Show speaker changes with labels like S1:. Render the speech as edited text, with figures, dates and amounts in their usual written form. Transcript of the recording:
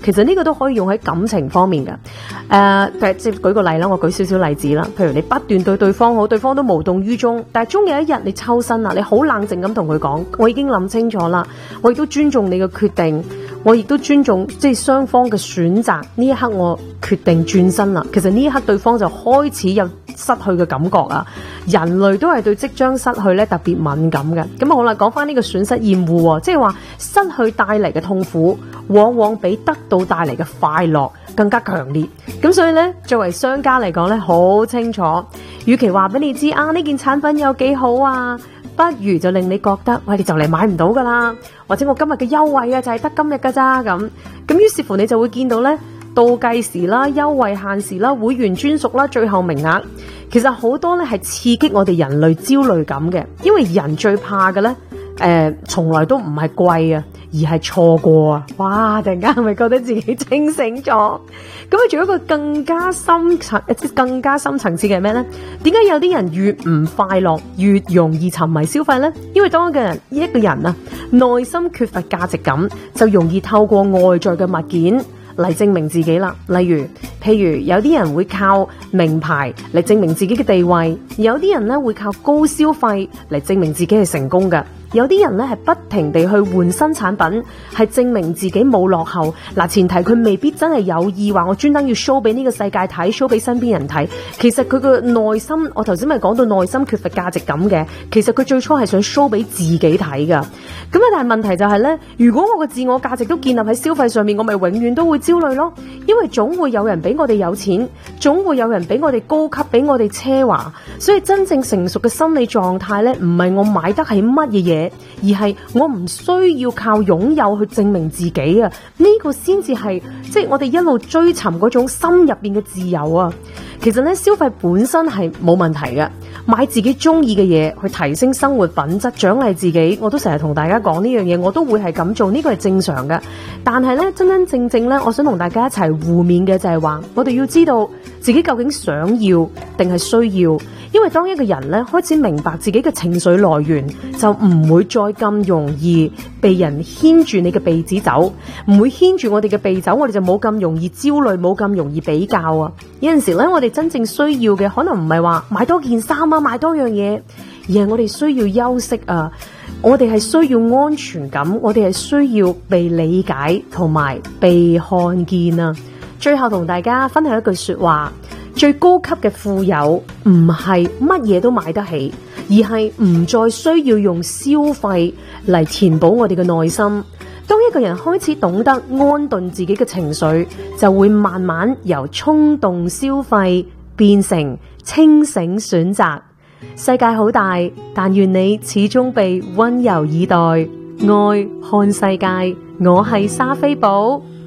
S1: 其實呢個都可以用喺感情方面嘅。即係舉個例啦，我舉少少例子啦。譬如你不斷對對方好，對方都無動於衷，但係終有一日你抽身啦，你好冷靜咁同佢講，我已經諗清楚啦，我亦都尊重你嘅決定，我亦都尊重即係雙方嘅選擇。呢一刻我決定轉身啦。其實呢一刻對方就開始有失去嘅感覺啊。人類都係對即將失去咧特別敏感嘅。咁好啦，講翻呢個損失厭惡，即係話失去帶嚟嘅痛苦，往往比得到帶嚟嘅快樂更加強烈。咁所以咧，作為商家嚟講咧，好清楚，與其話俾你知啊呢件產品有幾好啊，不如就令你覺得，喂，你就嚟買唔到噶啦，或者我今日嘅優惠啊就係得今日噶咋咁。咁於是乎你就會見到咧，倒計時啦、優惠限時啦、會員專屬啦、最後名額，其實好多咧係刺激我哋人類焦慮感嘅。因為人最怕嘅咧，從來都唔係貴啊，而係錯過啊！哇，突然間係咪覺得自己清醒咗？咁佢仲有一個更加深層次嘅係咩呢？點解有啲人越唔快樂越容易沉迷消費呢？因為當一個人啊，內心缺乏價值感，就容易透過外在嘅物件嚟證明自己啦。譬如有啲人會靠名牌嚟證明自己嘅地位，有啲人咧會靠高消費嚟證明自己係成功嘅。有啲人咧係不停地去換新產品，係證明自己冇落後。前提佢未必真係有意話我專登要 show 俾呢個世界睇 ，show 俾身邊人睇。其實佢個內心，我頭先咪講到內心缺乏價值感嘅。其實佢最初係想 show 俾自己睇噶。咁但係問題就係咧，如果我嘅自我價值都建立喺消費上面，我咪永遠都會焦慮咯。因為總會有人比我哋有錢，總會有人比我哋高級，比我哋奢華。所以真正成熟嘅心理狀態咧，唔係我買得起乜嘢嘢，而係我唔需要靠擁有去證明自己啊！呢個先至係即係我哋一路追尋嗰種心入邊嘅自由啊！其實咧，消費本身係冇問題嘅，買自己中意嘅嘢去提升生活品質，獎勵自己，我都成日同大家講呢樣嘢，我都會係咁做，呢個係正常嘅。但係咧，真正咧，我想同大家一齊互勉嘅就係話，我哋要知道自己究竟想要定係需要。因為當一個人咧開始明白自己嘅情緒來源，就唔會再咁容易被人牽住你嘅鼻子走，唔會牽住我哋嘅鼻走，我哋就冇咁容易焦慮，冇咁容易比較啊！有陣時咧，我哋真正需要嘅可能唔係話買多件衫啊，買多樣嘢，而係我哋需要休息啊，我哋係需要安全感，我哋係需要被理解同埋被看見啊！最後同大家分享一句說話。最高級嘅富有唔係乜嘢都買得起，而係唔再需要用消費嚟填補我哋嘅內心。當一個人開始懂得安頓自己嘅情緒，就會慢慢由衝動消費變成清醒選擇。世界好大，但願你始終被溫柔以待，愛看世界。我係莎菲寶。